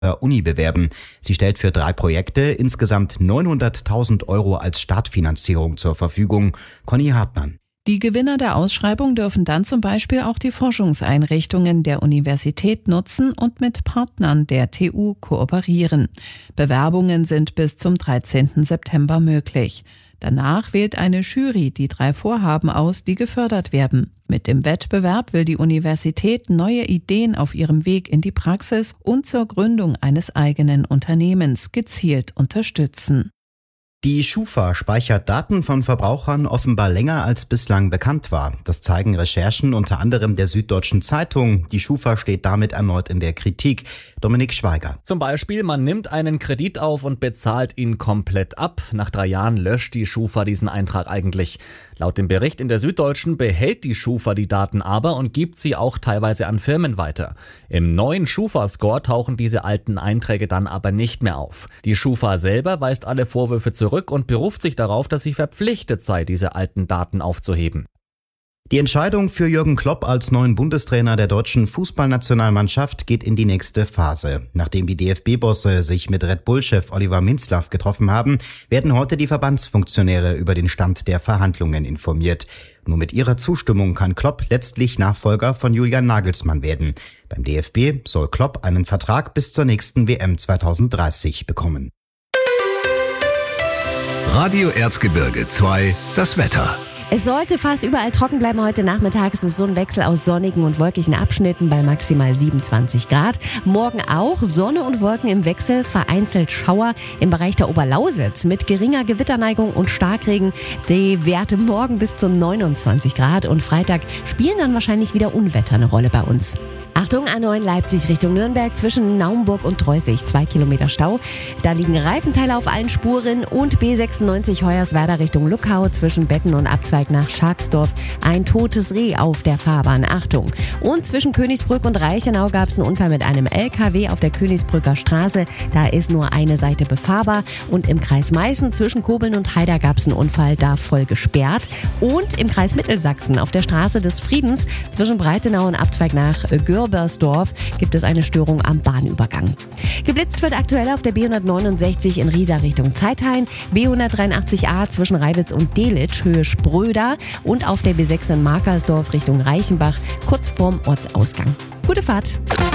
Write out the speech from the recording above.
Uni bewerben. Sie stellt für 3 Projekte insgesamt 900.000 € als Startfinanzierung zur Verfügung. Conny Hartmann. Die Gewinner der Ausschreibung dürfen dann zum Beispiel auch die Forschungseinrichtungen der Universität nutzen und mit Partnern der TU kooperieren. Bewerbungen sind bis zum 13. September möglich. Danach wählt eine Jury die 3 Vorhaben aus, die gefördert werden. Mit dem Wettbewerb will die Universität neue Ideen auf ihrem Weg in die Praxis und zur Gründung eines eigenen Unternehmens gezielt unterstützen. Die Schufa speichert Daten von Verbrauchern offenbar länger als bislang bekannt war. Das zeigen Recherchen unter anderem der Süddeutschen Zeitung. Die Schufa steht damit erneut in der Kritik. Dominik Schweiger. Zum Beispiel, man nimmt einen Kredit auf und bezahlt ihn komplett ab. Nach 3 Jahren löscht die Schufa diesen Eintrag eigentlich. Laut dem Bericht in der Süddeutschen behält die Schufa die Daten aber und gibt sie auch teilweise an Firmen weiter. Im neuen Schufa-Score tauchen diese alten Einträge dann aber nicht mehr auf. Die Schufa selber weist alle Vorwürfe zurück und beruft sich darauf, dass sie verpflichtet sei, diese alten Daten aufzuheben. Die Entscheidung für Jürgen Klopp als neuen Bundestrainer der deutschen Fußballnationalmannschaft geht in die nächste Phase. Nachdem die DFB-Bosse sich mit Red Bull-Chef Oliver Minzlaff getroffen haben, werden heute die Verbandsfunktionäre über den Stand der Verhandlungen informiert. Nur mit ihrer Zustimmung kann Klopp letztlich Nachfolger von Julian Nagelsmann werden. Beim DFB soll Klopp einen Vertrag bis zur nächsten WM 2030 bekommen. Radio Erzgebirge 2, das Wetter. Es sollte fast überall trocken bleiben heute Nachmittag. Es ist so ein Wechsel aus sonnigen und wolkigen Abschnitten bei maximal 27 Grad. Morgen auch Sonne und Wolken im Wechsel, vereinzelt Schauer im Bereich der Oberlausitz mit geringer Gewitterneigung und Starkregen. Die Werte morgen bis zu 29 Grad und Freitag spielen dann wahrscheinlich wieder Unwetter eine Rolle bei uns. Achtung, A9 Leipzig Richtung Nürnberg zwischen Naumburg und Treusig, 2 Kilometer Stau. Da liegen Reifenteile auf allen Spuren und B96 Hoyerswerda Richtung Luckau zwischen Betten und Abzweig nach Scharksdorf. Ein totes Reh auf der Fahrbahn, Achtung. Und zwischen Königsbrück und Reichenau gab es einen Unfall mit einem LKW auf der Königsbrücker Straße. Da ist nur eine Seite befahrbar. Und im Kreis Meißen zwischen Kobeln und Haida gab es einen Unfall, da voll gesperrt. Und im Kreis Mittelsachsen auf der Straße des Friedens zwischen Breitenau und Abzweig nach Gürbersdorf gibt es eine Störung am Bahnübergang. Geblitzt wird aktuell auf der B169 in Riesa Richtung Zeithain, B183a zwischen Reiwitz und Delitzsch Höhe Spröder und auf der B6 in Markersdorf Richtung Reichenbach kurz vorm Ortsausgang. Gute Fahrt!